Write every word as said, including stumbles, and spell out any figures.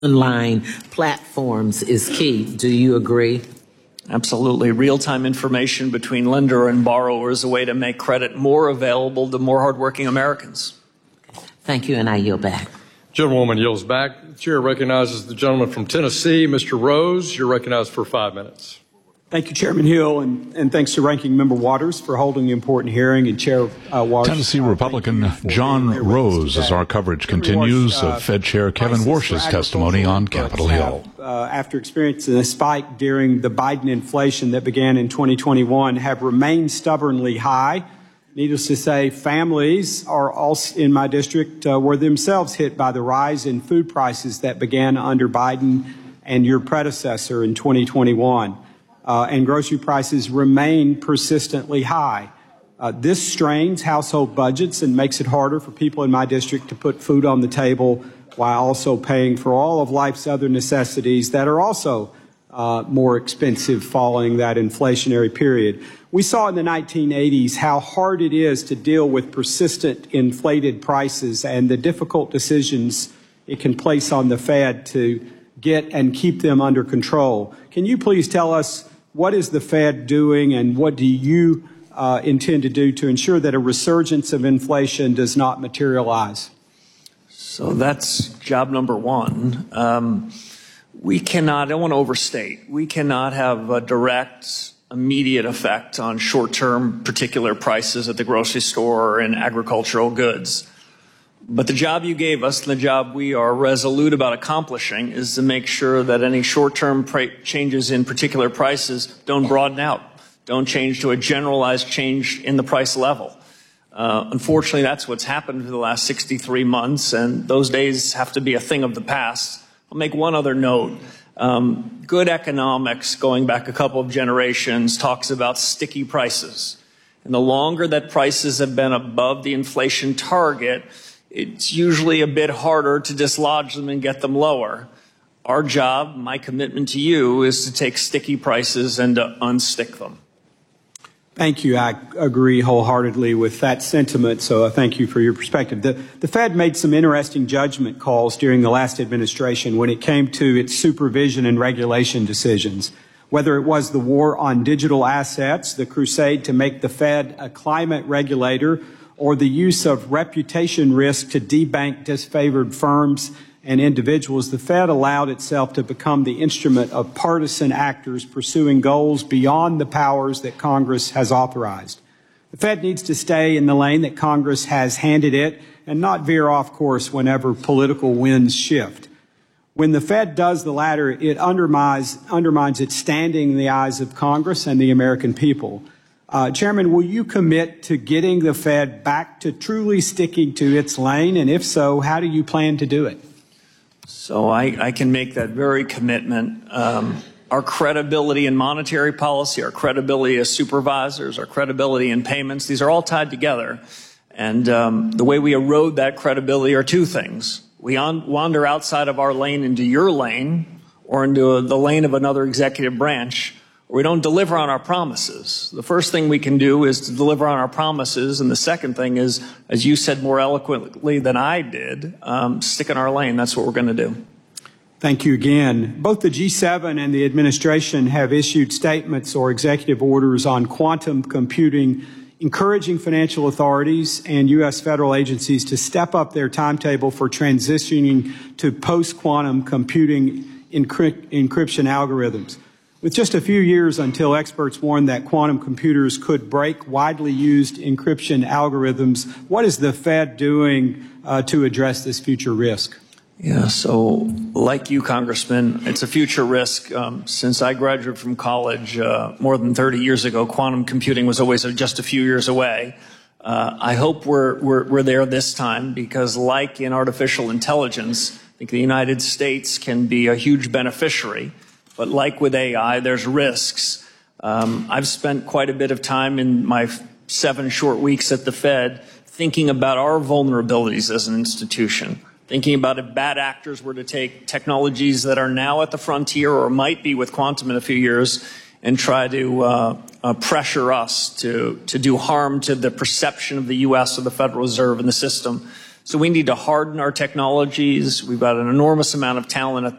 online platforms is key. Do you agree? Absolutely. Real-time information between lender and borrower is a way to make credit more available to more hardworking Americans. Thank you, and I yield back. Gentlewoman yields back. The chair recognizes the gentleman from Tennessee, Mister Rose. You're recognized for five minutes. Thank you, Chairman Hill, and, and thanks to Ranking Member Waters for holding the important hearing, and Chair uh, Waters. Tennessee Republican John Rose, as our coverage continues of Fed Chair Kevin Warsh's testimony on Capitol Hill. Uh, after experiencing a spike during the Biden inflation that began in twenty twenty-one, have remained stubbornly high. Needless to say, families are also in my district uh, were themselves hit by the rise in food prices that began under Biden and your predecessor in twenty twenty-one. Uh, and grocery prices remain persistently high. Uh, this strains household budgets and makes it harder for people in my district to put food on the table while also paying for all of life's other necessities that are also uh, more expensive following that inflationary period. We saw in the nineteen eighties how hard it is to deal with persistent inflated prices and the difficult decisions it can place on the Fed to get and keep them under control. Can you please tell us what is the Fed doing and what do you uh, intend to do to ensure that a resurgence of inflation does not materialize? So that's job number one. Um, we cannot, I don't want to overstate, we cannot have a direct, immediate effect on short-term particular prices at the grocery store or in agricultural goods. But the job you gave us and the job we are resolute about accomplishing is to make sure that any short-term changes in particular prices don't broaden out, don't change to a generalized change in the price level. Uh, unfortunately, that's what's happened for the last sixty-three months, and those days have to be a thing of the past. I'll make one other note. Um, good economics, going back a couple of generations, talks about sticky prices. And the longer that prices have been above the inflation target, it's usually a bit harder to dislodge them and get them lower. Our job, my commitment to you, is to take sticky prices and to unstick them. Thank you. I agree wholeheartedly with that sentiment, so I thank you for your perspective. The, the Fed made some interesting judgment calls during the last administration when it came to its supervision and regulation decisions. Whether it was the war on digital assets, the crusade to make the Fed a climate regulator, or the use of reputation risk to debank disfavored firms and individuals, the Fed allowed itself to become the instrument of partisan actors pursuing goals beyond the powers that Congress has authorized. The Fed needs to stay in the lane that Congress has handed it and not veer off course whenever political winds shift. When the Fed does the latter, it undermines, undermines its standing in the eyes of Congress and the American people. Uh, Chairman, will you commit to getting the Fed back to truly sticking to its lane? And if so, how do you plan to do it? So I, I can make that very commitment. Um, our credibility in monetary policy, our credibility as supervisors, our credibility in payments, these are all tied together. And um, the way we erode that credibility are two things. We on, wander outside of our lane into your lane or into a, the lane of another executive branch. We don't deliver on our promises. The first thing we can do is to deliver on our promises, and the second thing is, as you said more eloquently than I did, um, stick in our lane. That's what we're going to do. Thank you again. Both the G seven and the administration have issued statements or executive orders on quantum computing, encouraging financial authorities and U S federal agencies to step up their timetable for transitioning to post-quantum computing encrypt- encryption algorithms. With just a few years until experts warned that quantum computers could break widely used encryption algorithms, what is the Fed doing uh, to address this future risk? Yeah, so like you, Congressman, it's a future risk. Um, since I graduated from college uh, more than thirty years ago, quantum computing was always just a few years away. Uh, I hope we're, we're, we're there this time because like in artificial intelligence, I think the United States can be a huge beneficiary. But like with A I, there's risks. Um, I've spent quite a bit of time in my seven short weeks at the Fed thinking about our vulnerabilities as an institution, thinking about if bad actors were to take technologies that are now at the frontier or might be with quantum in a few years and try to uh, uh, pressure us to, to do harm to the perception of the U S or the Federal Reserve and the system. So we need to harden our technologies. We've got an enormous amount of talent at